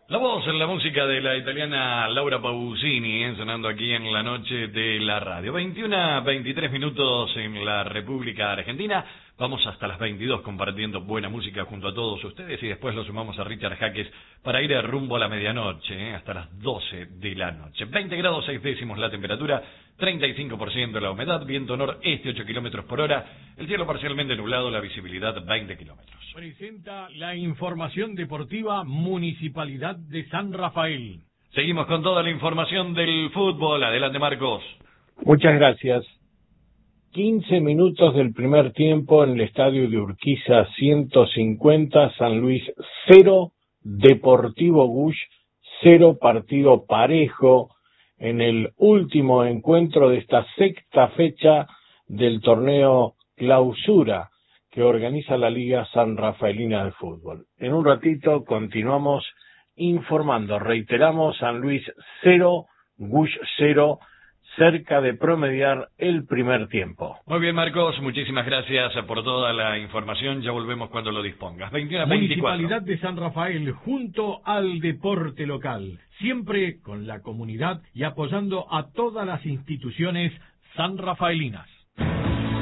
La voz en la música de la italiana Laura Pausini, sonando aquí en la noche de la radio. 21:23 minutos en la República Argentina. Vamos hasta las 22 compartiendo buena música junto a todos ustedes y después lo sumamos a Richard Jaques para ir rumbo a la medianoche, hasta las 12 de la noche. 20 grados 6 décimos la temperatura, 35% la humedad, viento noreste 8 kilómetros por hora, el cielo parcialmente nublado, la visibilidad 20 kilómetros. Presenta la información deportiva Municipalidad de San Rafael. Seguimos con toda la información del fútbol. Adelante, Marcos. Muchas gracias. 15 minutos del primer tiempo en el estadio de Urquiza 150, San Luis 0, Deportivo Gush 0, partido parejo en el último encuentro de esta sexta fecha del torneo Clausura que organiza la Liga San Rafaelina de Fútbol. En un ratito continuamos informando. Reiteramos, San Luis 0, Gush 0, cerca de promediar el primer tiempo. Muy bien, Marcos, muchísimas gracias por toda la información. Ya volvemos cuando lo dispongas. 21:24. Municipalidad de San Rafael, junto al deporte local. Siempre con la comunidad y apoyando a todas las instituciones sanrafaelinas.